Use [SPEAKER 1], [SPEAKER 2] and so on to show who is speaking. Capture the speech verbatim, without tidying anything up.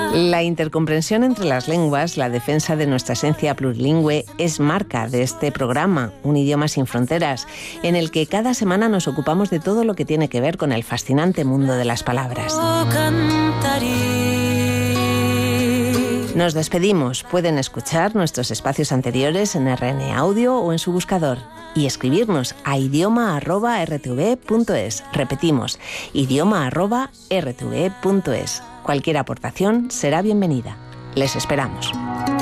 [SPEAKER 1] La intercomprensión entre las lenguas, la defensa de nuestra esencia plurilingüe, es marca de este programa, Un idioma sin fronteras, en el que cada semana nos ocupamos de todo lo que tiene que ver con el fascinante mundo de las palabras. Nos despedimos. Pueden escuchar nuestros espacios anteriores en R N Audio o en su buscador y escribirnos a idioma arroba r t v punto es. Repetimos, idioma arroba r t v punto es. Cualquier aportación será bienvenida. Les esperamos.